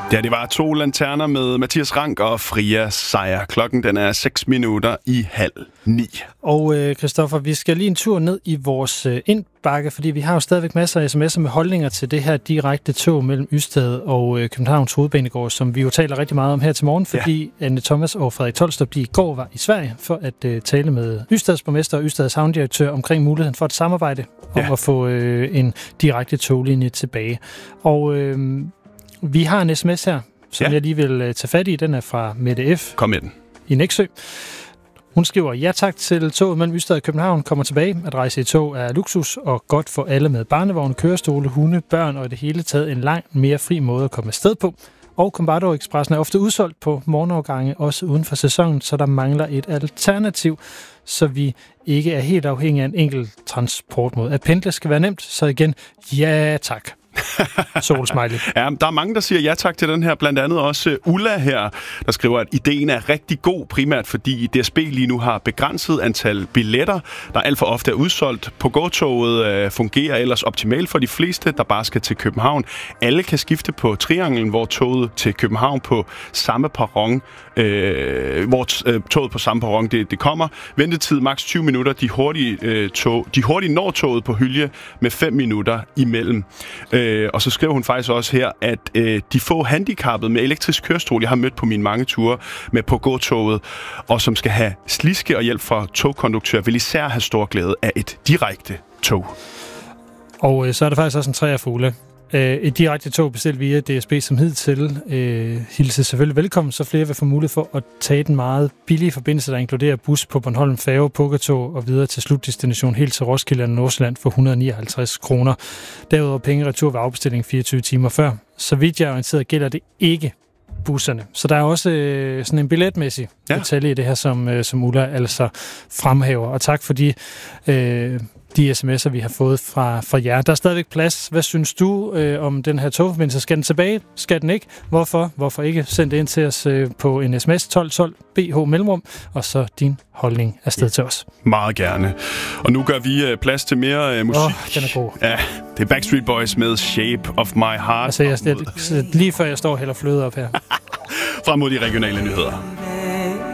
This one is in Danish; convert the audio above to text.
Ja, det var 2 lanterner med Mathias Rank og Fria Seier. Klokken den er 8:06. Og Christoffer, vi skal lige en tur ned i vores indbakke, fordi vi har jo stadigvæk masser af sms'er med holdninger til det her direkte tog mellem Ystad og Københavns Hovedbanegård, som vi jo taler rigtig meget om her til morgen, fordi Anne Thomas og Frederik Tolstrup i går var i Sverige for at tale med Ystads borgmester og Ystads havndirektør omkring muligheden for et samarbejde om at få en direkte toglinje tilbage. Og vi har en sms her, som jeg lige vil tage fat i. Den er fra Mette F. Kom med den. I Nexø. Hun skriver, ja tak til toget mellem Ystad og København kommer tilbage. At rejse i tog er luksus og godt for alle med barnevogn, kørestole, hunde, børn og i det hele taget en langt mere fri måde at komme afsted på. Og Kombardo Expressen er ofte udsolgt på morgenafgange, også uden for sæsonen, så der mangler et alternativ, så vi ikke er helt afhængige af en enkelt transportmåde. At pendle skal være nemt, så igen, ja tak. Solsmiley. Ja, der er mange, der siger ja tak til den her. Blandt andet også Ulla her, der skriver, at ideen er rigtig god, primært fordi DSB lige nu har begrænset antal billetter, der alt for ofte er udsolgt. På gåtoget fungerer ellers optimalt for de fleste, der bare skal til København. Alle kan skifte på trianglen, hvor toget til København på samme perron, toget på samme perron det kommer. Ventetid maks 20 minutter. De hurtige når toget på Hylje med 5 minutter imellem. Og så skriver hun faktisk også her, at de få handicappede med elektrisk kørestol, jeg har mødt på mine mange ture med på gåtoget, og som skal have sliske og hjælp fra togkonduktør, vil især have stor glæde af et direkte tog. Og så er der faktisk også en træerfugle. Et direkte tog bestilt via DSB som hidtil hilser selvfølgelig velkommen, så flere vil få mulighed for at tage den meget billige forbindelse, der inkluderer bus på Bornholm, færge, pukkertog og videre til slutdestination helt til Roskilde og Nordsjælland for 159 kroner. Derudover penge retur ved afbestilling 24 timer før. Så vidt jeg er orienteret, gælder det ikke busserne. Så der er også sådan en billetmæssig detalje i det her, som Ulla altså fremhæver. Og tak for de sms'er, vi har fået fra jer. Der er stadigvæk plads. Hvad synes du om den her togforbindelse? Skal den tilbage? Skal den ikke? Hvorfor? Hvorfor ikke? Send det ind til os på en sms 1212 BH Mellemrum, og så din holdning afsted til os. Meget gerne. Og nu gør vi plads til mere musik. Den er god. Ja, det er Backstreet Boys med Shape of My Heart. Altså, lige før jeg står og hælder fløde op her. Frem mod de regionale nyheder.